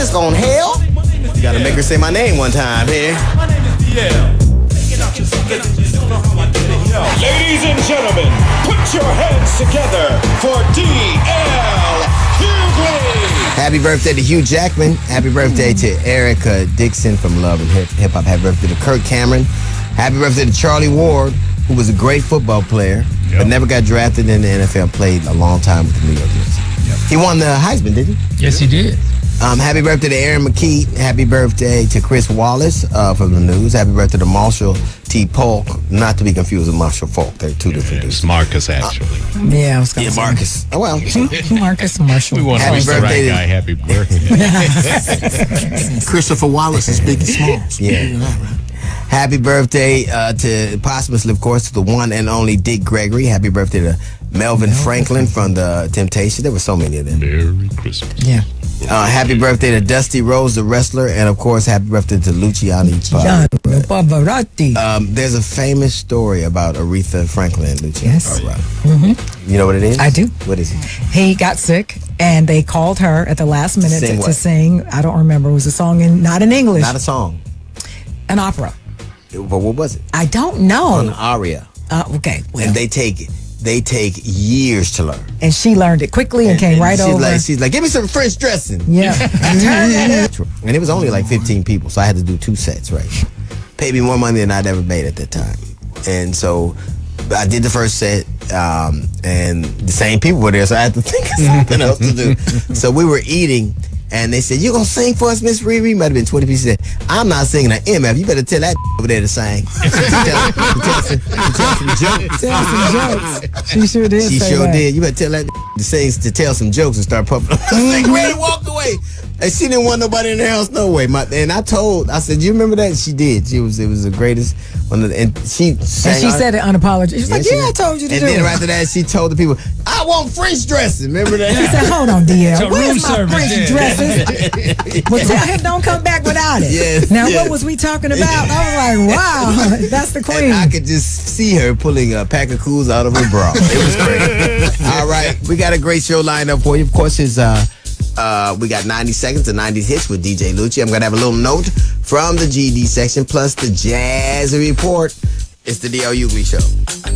this going hell? You gotta make her say my name one time here. My name is DL. Ladies and gentlemen, put your hands together for D.L. Hughley. Happy birthday to Hugh Jackman. Happy birthday to Erica Dixon from Love and Hip Hop. Happy birthday to Kirk Cameron. Happy birthday to Charlie Ward, who was a great football player, but never got drafted in the NFL, played a long time with the New York Jets. He won the Heisman, did he? Yes, he did. Happy birthday to Aaron McKee. Happy birthday to Chris Wallace from the news. Happy birthday to Marshall T. Polk, not to be confused with Marshall Falk. They're two different dudes. It's Marcus, actually. Yeah, I was going to say. Marcus. Oh, well. Marcus Marshall. We want to Happy wish the birthday right guy happy birthday. Christopher Wallace is Biggie Smalls. Yeah. Happy birthday to, posthumously, of course, to the one and only Dick Gregory. Happy birthday to Melvin Franklin from the Temptations. There were so many of them. Merry Christmas. Yeah. Happy birthday to Dusty Rose, the wrestler, and of course, happy birthday to Luciano Pavarotti. There's a famous story about Aretha Franklin and Luciano Yes. Pavarotti. You know what it is? I do. What is it? He got sick, and they called her at the last minute Sing to what? sing. I don't remember. It was a song not in English, Not a song. an opera. But what was it? I don't An know. aria. Okay, well, And they take years to learn. and she learned it quickly and came right over. She's like, give me some French dressing. Yeah. And it was only like 15 people, so I had to do 2 sets, right? Paid me more money than I'd ever made at that time. And so I did the first set, and the same people were there, so I had to think of something else to do. So we were eating, and they said, you gonna sing for us, Miss Riri? Might have been 20 pieces. I'm not singing an MF. You better tell that over there to sing. to tell some jokes. Tell some jokes. She sure did. She say sure that. did. You better tell that to sing, to tell some jokes and start pumping up the cigarette and walked away. And she didn't want nobody in the house, no way. And I said, you remember that? She did. It was the greatest one. And she sang. And she said it unapologetic. She was like, she yeah, I did. told you to and do then it. after that, she told the people, I want French dressing. Remember that? She said, hold on, DL. So room Where's my service, French yeah. dresses? Well, tell him don't come back without it. Yes, Now, yes. what was we talking about? I was like, wow, that's the queen. And I could just see her pulling a pack of cools out of her bra. It was great. All right, we got a great show lined up for you. Of course, we got 90 seconds to 90 hits with DJ Lucci. I'm going to have a little note from the GD section, plus the Jazz Report. It's the D.L. Hughley Show.